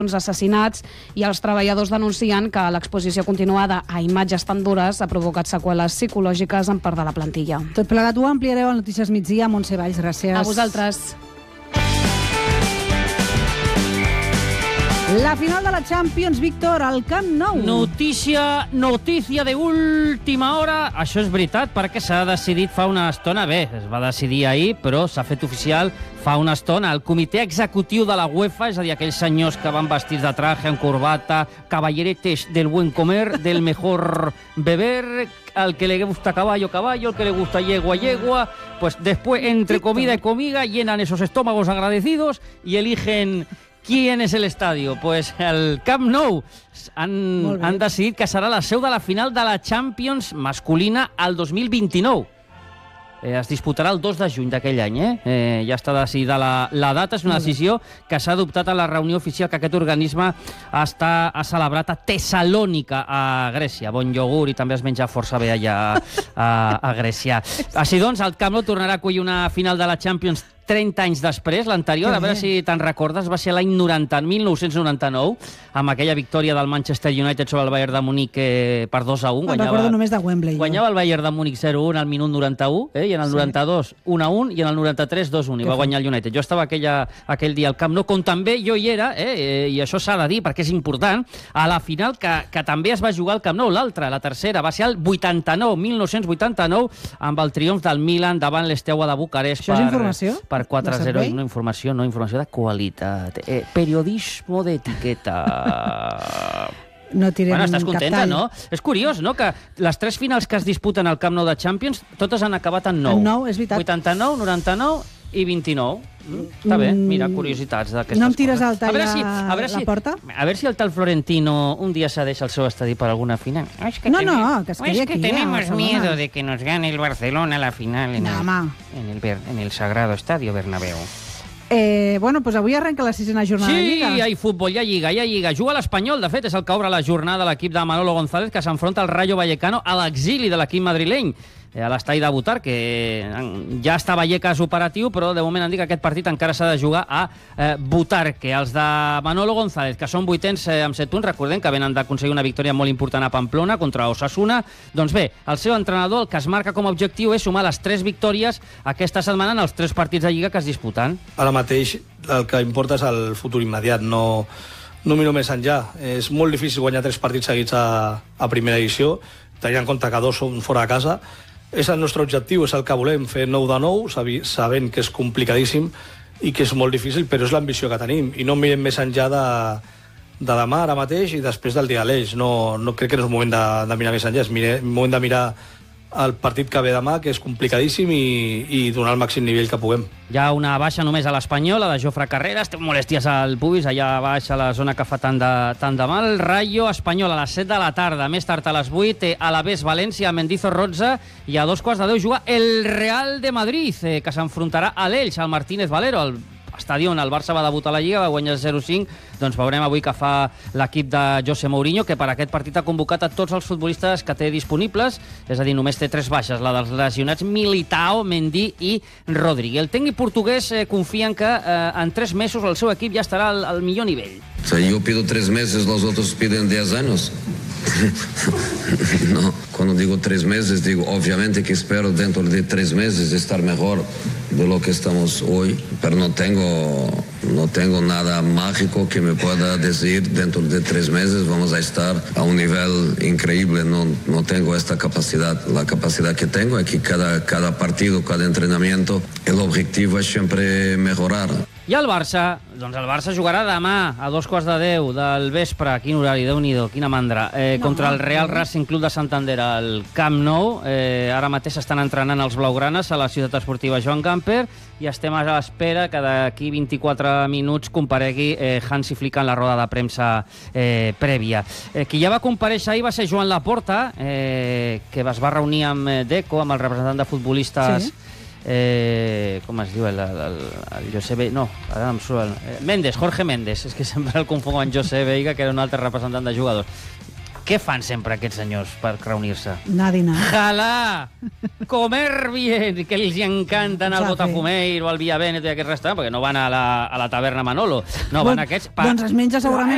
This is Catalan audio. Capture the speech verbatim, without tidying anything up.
assassinats, i els treballadors denuncien que l'exposició continuada a imatges tan dures ha provocat seqüeles psicològiques en part de la plantilla. Tot plegat ho ampliareu a Notícies Migdia. Montse Valls, gràcies. A vosaltres. La final de la Champions, Víctor, al Camp Nou. Notícia, notícia de última hora. Això és veritat, perquè s'ha decidit fa una estona. Bé, es va decidir ahir, però s'ha fet oficial fa una estona. El comitè executiu de la UEFA, és a dir, aquells senyors que van vestits de traje, amb corbata, caballeretes del buen comer, del mejor beber, al que le gusta caballo, caballo, al que le gusta yegua, yegua, pues después, entre comida y comida, llenan esos estómagos agradecidos y eligen... ¿Quién es el estadio? Pues el Camp Nou. Han, han decidit que serà la seu de la final de la Champions masculina al dos mil vint-i-nou. Eh, es disputarà el dos de juny d'aquell any. Eh? Eh, ja està decidida la, la data. És una decisió que s'ha adoptat a la reunió oficial que aquest organisme està, ha celebrat a Tessalònica, a Grècia. Bon iogurt i també es menja força bé allà a, a Grècia. Així doncs, el Camp Nou tornarà a acollir una final de la Champions trenta anys després, l'anterior, a veure si te'n recordes, va ser l'any noranta, mil nou-cents noranta-nou, amb aquella victòria del Manchester United sobre el Bayern de Múnich eh, per dos a un. Me'n recordo només de Wembley. Guanyava el Bayern de Múnich zero a un al minut noranta-u, eh, i en el noranta-dos un a un, i en el noranta-tres dos a un, i va guanyar el United. Jo estava aquella, aquell dia al Camp Nou, com també jo hi era, eh, i això s'ha de dir perquè és important, a la final que, que també es va jugar al Camp Nou, l'altra, la tercera, va ser el vuitanta-nou, mil nou-cents vuitanta-nou, amb el triomf del Milan davant l'Esteaua de Bucarest. Això és informació? Per quatre a zero, no informació, no informació de qualitat. Eh, periodismo d'etiqueta. No tirem bueno, estàs contenta, cap tall. no? És curiós, no?, que les tres finals que es disputen al Camp Nou de Champions, totes han acabat en nou. En nou, és veritat. vuitanta-nou, noranta-nou i vint-i-nou. Mm, està bé, mira, curiositats d'aquestes coses. No em tires al tall a, si, a, veure si, la porta? A veure si el tal Florentino un dia cedeix el seu estadi per alguna final. Oh, es que no, ten... no, que es quedi es aquí. que tenemos a miedo de que nos gane el Barcelona la final en, no, el, en, el, en el sagrado Estadio Bernabéu. Eh, bueno, doncs avui arrenca la sisena jornada sí, de Lliga. Sí, hi ha futbol, hi ha Lliga, hi ha Lliga. Juga l'Espanyol, de fet, és el que obre la jornada l'equip de Manolo González, que s'enfronta al Rayo Vallecano a l'exili de l'equip madrileny, a l'estadi de Butar, que ja està Vallecas operatiu, però de moment han dit que aquest partit encara s'ha de jugar a eh, Butar, que els de Manolo González, que són vuitens eh, amb set punts, recordem que venen d'aconseguir una victòria molt important a Pamplona contra Osasuna. Doncs bé, el seu entrenador el que es marca com a objectiu és sumar les tres victòries aquesta setmana en els tres partits de Lliga que es disputen. Ara mateix el que importa és el futur immediat, no, no miro més enllà. És molt difícil guanyar tres partits seguits a, a primera edició, tenint en compte que dos són fora de casa. És el nostre objectiu, és el que volem, fer nou de nou, sabent que és complicadíssim i que és molt difícil, però és l'ambició que tenim. I no mirem més enllà de, de demà, ara mateix, i després del dia a l'Eix. No, no crec que no és moment de, de mirar més enllà, és mire, moment de mirar el partit que ve demà, que és complicadíssim, i, i donar el màxim nivell que puguem. Hi ha una baixa només a l'Espanyol, la de Jofre Carreras, té molèsties al pubis, allà baix a la zona que fa tant de, tant de mal. Rayo Espanyol a les set de la tarda, més tard a les vuit, a l'Alavés València, a Mendizorroza, i a dos quarts de deu juga el Real de Madrid, eh, que s'enfrontarà a l'Elx, al Martínez Valero, el estadi on el Barça va debutar a la Lliga, va guanyar zero a cinc, doncs veurem avui què fa l'equip de José Mourinho, que per aquest partit ha convocat a tots els futbolistes que té disponibles, és a dir, només té tres baixes, la dels lesionats Militao, Mendy i Rodri. El tècnic portuguès eh, confia en que eh, en tres mesos el seu equip ja estarà al, al millor nivell. Yo pido tres meses, los otros piden diez años. No, cuando digo tres meses, digo obviamente que espero dentro de tres meses estar mejor de lo que estamos hoy, pero no tengo, no tengo nada mágico que me pueda decir dentro de tres meses vamos a estar a un nivel increíble. No, no tengo esta capacidad. La capacidad que tengo es que cada, cada partido, cada entrenamiento, el objetivo es siempre mejorar. I el Barça, doncs el Barça jugarà demà a dos quarts de deu del vespre, quin horari, Déu-n'hi-do, quina mandra, eh, no, contra el Real no. Racing Club de Santander al Camp Nou. Eh, ara mateix estan entrenant els blaugranes a la ciutat esportiva Joan Gamper i estem a l'espera que d'aquí vint-i-quatre minuts comparegui eh, Hansi Flick en la roda de premsa eh, prèvia. Eh, qui ja va comparèixer ahir va ser Joan Laporta, eh, que es va reunir amb Deco, amb el representant de futbolistes... Sí. Eh, com es diu el, el, el José Veiga, no, ara em surt el, eh, Méndez, Jorge Méndez, és que sempre el confongo amb José Veiga, que era un altre representant de jugadors. Què fan sempre aquests senyors per reunir-se? Nadina. Jalà! Comer bien! Que els encanta anar al Botafumeir o al Via Veneto i aquest restaurant, perquè no van a la, a la taverna Manolo. No, van aquests... Doncs es menja segurament